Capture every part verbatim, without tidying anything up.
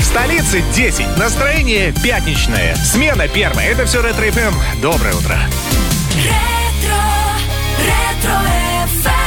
столице десять. Настроение пятничное. Смена первая. Это все Ретро эф эм. Доброе утро. Ретро, ретро эф эм.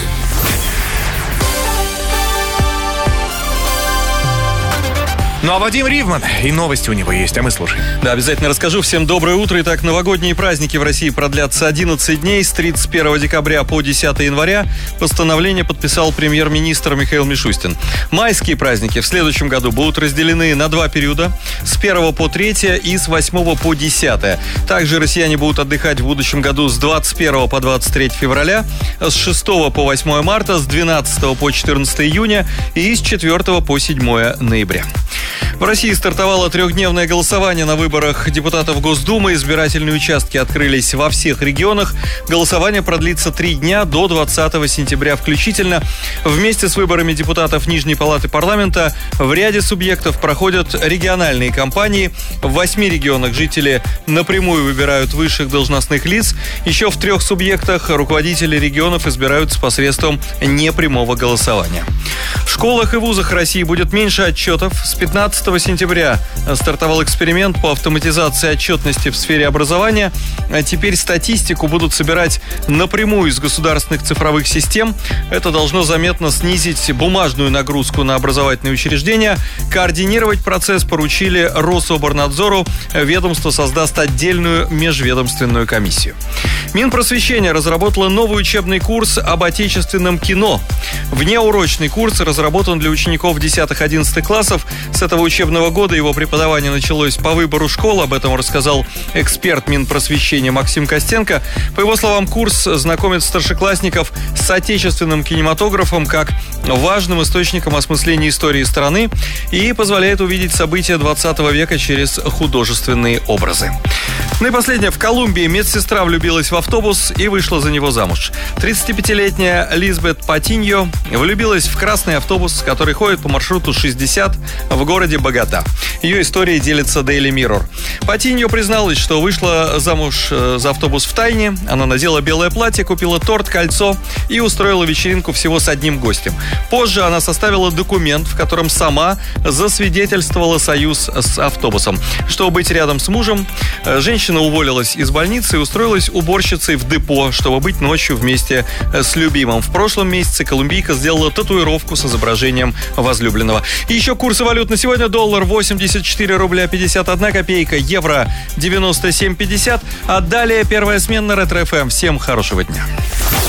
Ну а Вадим Ривман, и новости у него есть, а мы слушаем. Да, обязательно расскажу. Всем доброе утро. Итак, новогодние праздники в России продлятся одиннадцать дней, с тридцать первого декабря по десятого января. Постановление подписал премьер-министр Михаил Мишустин. Майские праздники в следующем году будут разделены на два периода: с первого по третье и с восьмого по десятое. Также россияне будут отдыхать в будущем году с двадцать первого по двадцать третье февраля, с шестого по восьмое марта, с двенадцатого по четырнадцатое июня и с четвертого по седьмое ноября. В России стартовало трехдневное голосование на выборах депутатов Госдумы. Избирательные участки открылись во всех регионах. Голосование продлится три дня, до двадцатого сентября включительно. Вместе с выборами депутатов Нижней палаты парламента в ряде субъектов проходят региональные кампании. В восьми регионах жители напрямую выбирают высших должностных лиц. Еще в трех субъектах руководители регионов избираются посредством непрямого голосования. В школах и вузах России будет меньше отчетов. С пятнадцатого сентября стартовал эксперимент по автоматизации отчетности в сфере образования. А теперь статистику будут собирать напрямую из государственных цифровых систем. Это должно заметно снизить бумажную нагрузку на образовательные учреждения. Координировать процесс поручили Рособорнадзору. Ведомство создаст отдельную межведомственную комиссию. Минпросвещение разработало новый учебный курс об отечественном кино. Внеурочный курс разработан для учеников десятых-одиннадцатых классов. С этого учебного года его преподавание началось по выбору школ. Об этом рассказал эксперт Минпросвещения Максим Костенко. По его словам, курс знакомит старшеклассников с отечественным кинематографом как важным источником осмысления истории страны и позволяет увидеть события двадцатого века через художественные образы. Ну и последнее. В Колумбии медсестра влюбилась в автобус и вышла за него замуж. тридцатипятилетняя Лизбет Патиньо влюбилась в красный автобус, который ходит по маршруту шестьдесят в городе Богота. Ее историей делится Daily Mirror. Патиньо призналась, что вышла замуж за автобус в тайне. Она надела белое платье, купила торт, кольцо и устроила вечеринку всего с одним гостем. Позже она составила документ, в котором сама засвидетельствовала союз с автобусом. Чтобы быть рядом с мужем, женщина уволилась из больницы и устроилась уборщицей в депо, чтобы быть ночью вместе с любимым. В прошлом месяце колумбийка сделала татуировку с изображением возлюбленного. И еще курсы валют на сегодня. Доллар восемьдесят четыре рубля пятьдесят одна копейка, евро девяносто семь пятьдесят. А далее первая смена на Ретро эф эм. Всем хорошего дня.